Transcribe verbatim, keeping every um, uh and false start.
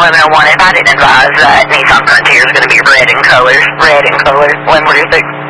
eleven oh one, if I didn't advise that Nissan Frontier is going to be red in color, red in color, eleven forty-six.